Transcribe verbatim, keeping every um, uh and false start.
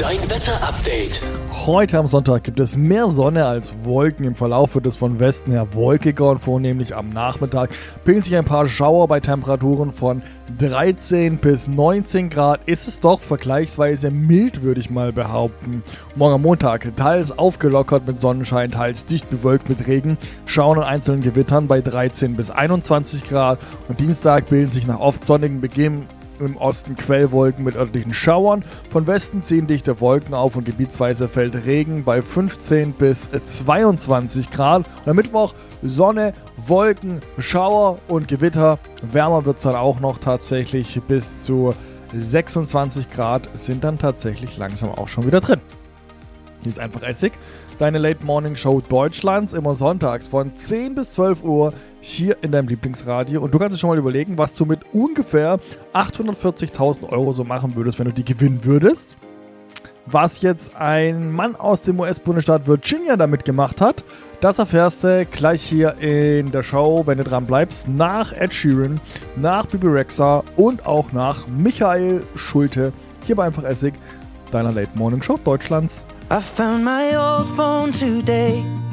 Dein Wetter-Update. Heute am Sonntag gibt es mehr Sonne als Wolken. Im Verlauf wird es von Westen her wolkiger und vornehmlich am Nachmittag bilden sich ein paar Schauer bei Temperaturen von dreizehn bis neunzehn Grad. Ist es doch vergleichsweise mild, würde ich mal behaupten. Morgen am Montag teils aufgelockert mit Sonnenschein, teils dicht bewölkt mit Regen, Schauern und einzelnen Gewittern bei dreizehn bis einundzwanzig Grad. Und Dienstag bilden sich nach oft sonnigen Beginn im Osten Quellwolken mit örtlichen Schauern. Von Westen ziehen dichte Wolken auf und gebietsweise fällt Regen bei fünfzehn bis zweiundzwanzig Grad. Und am Mittwoch Sonne, Wolken, Schauer und Gewitter. Wärmer wird es dann auch noch tatsächlich, bis zu sechsundzwanzig Grad sind dann tatsächlich langsam auch schon wieder drin. Hier ist einfach Essig, deine Late Morning Show Deutschlands, immer sonntags von zehn bis zwölf Uhr hier in deinem Lieblingsradio. Und du kannst dir schon mal überlegen, was du mit ungefähr achthundertvierzigtausend Euro so machen würdest, wenn du die gewinnen würdest. Was jetzt ein Mann aus dem U S-Bundesstaat Virginia damit gemacht hat, das erfährst du gleich hier in der Show, wenn du dran bleibst, nach Ed Sheeran, nach Bibi Rexha und auch nach Michael Schulte. Hier bei Einfach Essig, deiner Late Morning Show Deutschlands. I found my old phone today.